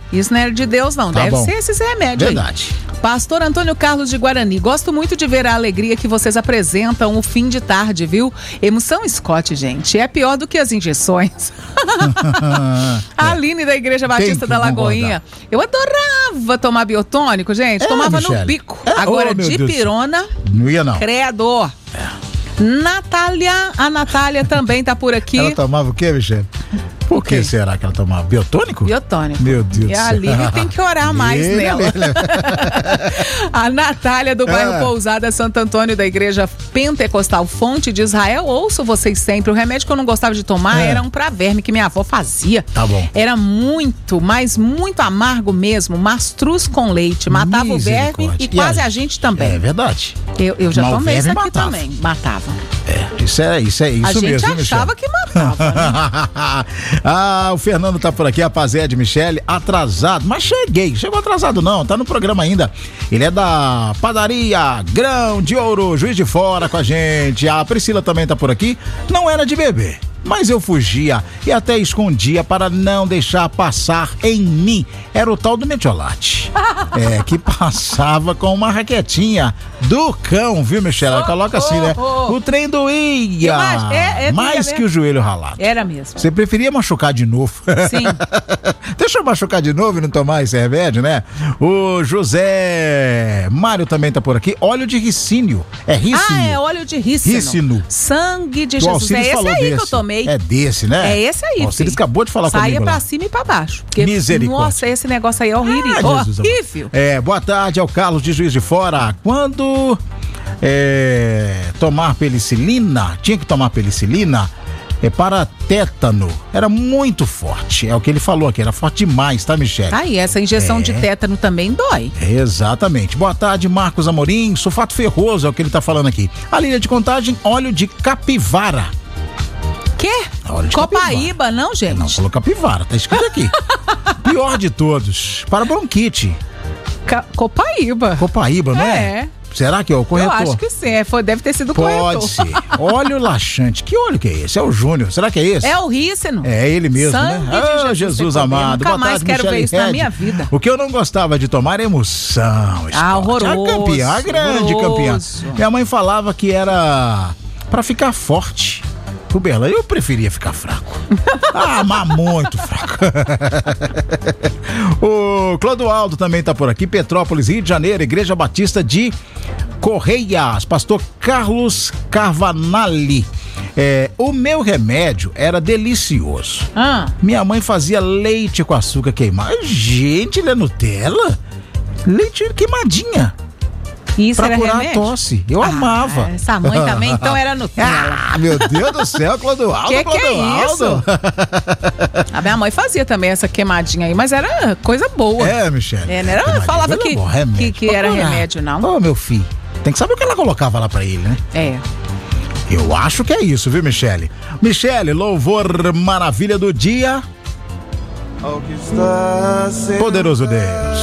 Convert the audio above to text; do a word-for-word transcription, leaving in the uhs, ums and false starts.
Isso não era de Deus, não. Tá Deve bom. ser esses remédios. Verdade. Aí. Pastor Antônio Carlos de Guarani, gosto muito de ver a alegria que vocês apresentam o fim de tarde, viu? Emoção Scott, gente, é pior do que as injeções. A Aline da Igreja Batista da Lagoinha. Eu adorava tomar biotônico, gente. É, Tomava Michele. no bico. É, Agora, oh, meu de Deus. pirona, Não ia, não. credo. Natália, a Natália também tá por aqui. Ela tomava o quê, Michele? Por que quê? será que ela tomava? Biotônico? Biotônico. Meu Deus E do a céu. Aline tem que orar mais Lele, nela. lele. A Natália do bairro Ah. Pousada Santo Antônio da Igreja Pentecostal Fonte de Israel. Ouço vocês sempre. O remédio que eu não gostava de tomar É. era um pra verme que minha avó fazia. Tá bom. Era muito, mas muito amargo mesmo. Mastruz com leite. Matava o verme Misericórdia. e quase E a- a gente também. É verdade. Eu, eu já Mas o tomei isso verme aqui matava. também. Matava. É, isso é isso, é isso a gente mesmo, viu, achava Michele? que matava. Né? Ah, o Fernando tá por aqui, a Pazé Michele, atrasado, mas cheguei, chegou atrasado não, tá no programa ainda. Ele é da padaria Grão de Ouro, Juiz de Fora com a gente. A Priscila também tá por aqui, não era de bebê, mas eu fugia e até escondia para não deixar passar em mim. Era o tal do metiolate. É, que passava com uma raquetinha do cão, viu, Michele? Ela coloca assim, né? O trem doía. Imagina, é- é mais doía que o joelho ralado. Era mesmo. Você preferia machucar de novo? Sim. Deixa eu machucar de novo e não tomar esse remédio, né? O José Mário também tá por aqui. Óleo de ricínio. É rícino. Ah, é óleo de rícino. Rícino. Sangue de O Jesus. Alcides É esse falou aí desse. que eu tomei. É desse, né? É esse aí, O Alcides filho. acabou de falar Saia comigo pra lá. cima e pra baixo. Porque, Misericórdia. nossa, esse negócio aí é horrível. Ah, Jesus, amor. horrível. É, boa tarde, é o Carlos de Juiz de Fora. Quando é, tomar penicilina, tinha que tomar penicilina é, para tétano, era muito forte. É o que ele falou aqui, era forte demais, tá, Michele? Tá aí, essa injeção É. de tétano também dói. Exatamente. Boa tarde, Marcos Amorim. Sulfato ferroso é o que ele tá falando aqui. A linha de contagem, óleo de capivara. Quê? Óleo de Copaíba, capivara. não, gente? Não, falou capivara, tá escrito aqui. Pior de todos, para bronquite. Ca- Copaíba. Copaíba, não é? É. Será que é o Eu corretor? acho que sim, é, foi, deve ter sido o Pode corretor. ser. Óleo laxante. Que óleo que é esse? É o Júnior. Será que é esse? É o rícino. É ele mesmo, Sangue né? de Ah, Jesus, Jesus tem amado. Nunca Boa mais tarde, quero ver Michele isso na Red. minha vida. O que eu não gostava de tomar era emoção. Ah, Scott. horroroso, A campeã, a grande horroroso. campeã. Minha mãe falava que era pra ficar forte. O Berla, eu preferia ficar fraco. Ah, mas muito fraco. O Clodoaldo também tá por aqui. Petrópolis, Rio de Janeiro, Igreja Batista de Correias. Pastor Carlos Carvanali. É, o meu remédio era delicioso. Ah, Minha mãe fazia leite com açúcar queimado. Gente, ele é Nutella? Leite queimadinha. isso Pra era curar remédio? a tosse. Eu Ah, amava. Essa mãe também, então era Nutella. Ah, meu Deus do céu, Clodoaldo, Que que é Clodoaldo. A minha mãe fazia também essa queimadinha aí, mas era coisa boa. É, Michele. É, não era- Queimadinha, falava coisa que- boa, remédio. que- que Pra era curar. remédio, não. Ô, meu filho, tem que saber o que ela colocava lá pra ele, né? É. Eu acho que é isso, viu, Michele? Michele, louvor maravilha do dia. Poderoso Deus.